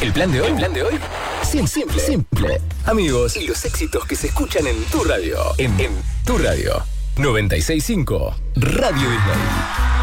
El plan de hoy. El plan de hoy. Simple. Simple. Amigos, y los éxitos que se escuchan en tu radio. En tu radio. 96.5 Radio Disney.